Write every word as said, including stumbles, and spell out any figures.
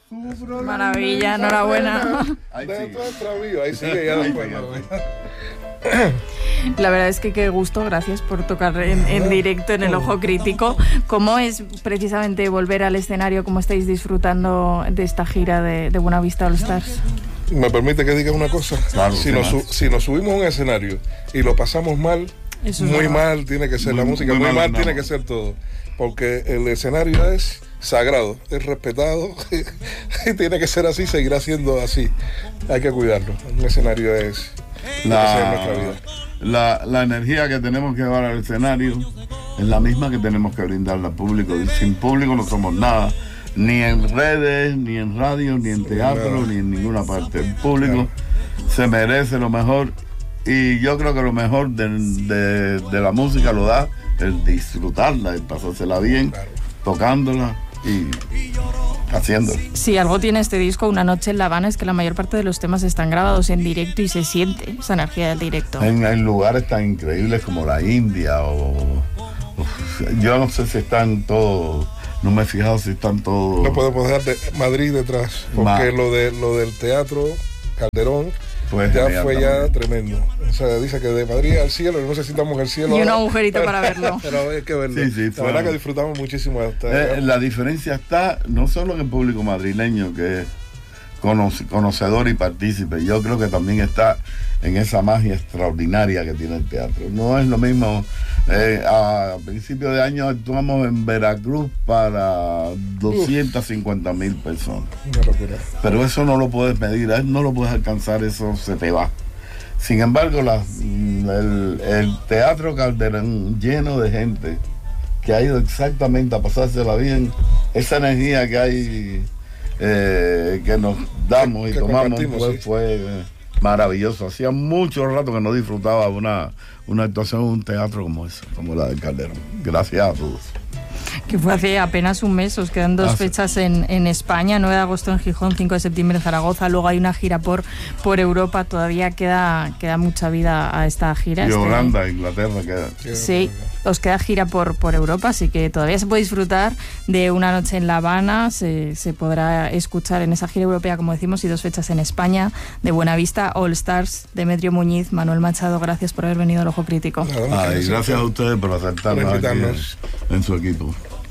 Maravilla, enhorabuena. Ahí sigue. Ahí sigue ya después. La verdad es que qué gusto, gracias por tocar en, en directo en el Ojo Crítico. ¿Cómo es precisamente volver al escenario? ¿Cómo estáis disfrutando de esta gira de, de Buenavista All Stars? ¿Me permite que diga una cosa? Claro, si, nos, si nos subimos a un escenario y lo pasamos mal, Eso muy es mal tiene que ser muy, la música, muy, muy mal, mal no. tiene que ser todo. Porque el escenario es sagrado, es respetado y tiene que ser así, seguirá siendo así. Hay que cuidarlo. Un escenario es la, nuestra vida. La, la energía que tenemos que llevar al escenario es la misma que tenemos que brindarle al público. Y sin público no somos nada, ni en redes, ni en radio, ni en teatro, claro. ni en ninguna parte. El público claro. se merece lo mejor y yo creo que lo mejor de, de, de la música lo da el disfrutarla, el pasársela bien, claro. tocándola y haciéndolo. Si algo tiene este disco, Una noche en La Habana, es que la mayor parte de los temas están grabados en directo y se siente esa energía del directo. En, en lugares tan increíbles como la India o, o yo no sé si están todos, no me he fijado si están todos. No podemos dejar de Madrid detrás, porque Ma- lo de lo del teatro Calderón pues ya fue ya tremendo. O sea, dice que de Madrid al cielo, no sé si estamos en el cielo. Y un agujerito para verlo. Pero hay que verlo. Sí, sí, la verdad que disfrutamos muchísimo. Hasta eh, la diferencia está no solo en el público madrileño, que es conoce, conocedor y partícipe. Yo creo que también está en esa magia extraordinaria que tiene el teatro. No es lo mismo. Eh, a principios de año actuamos en Veracruz para doscientas cincuenta mil personas. Pero eso no lo puedes medir, no lo puedes alcanzar, eso se te va. Sin embargo, la, el, el Teatro Calderón lleno de gente que ha ido exactamente a pasársela bien, esa energía que hay, eh, que nos damos y que tomamos, pues, sí. fue eh, maravilloso. Hacía mucho rato que no disfrutaba una, una actuación en un teatro como esa, como la del Calderón. Gracias a todos. Que fue hace apenas un mes, os quedan dos ah, fechas sí. en, en España, nueve de agosto en Gijón, cinco de septiembre en Zaragoza, luego hay una gira por, por Europa, todavía queda, queda mucha vida a esta gira. Y este, Holanda, Inglaterra queda. Sí, os queda gira por, por Europa, así que todavía se puede disfrutar de Una noche en La Habana, se, se podrá escuchar en esa gira europea, como decimos, y dos fechas en España, de Buenavista All Stars, Demetrio Muñiz, Manuel Machado, gracias por haber venido al Ojo Crítico. Ay, gracias a ustedes por aceptarnos aquí en su equipo.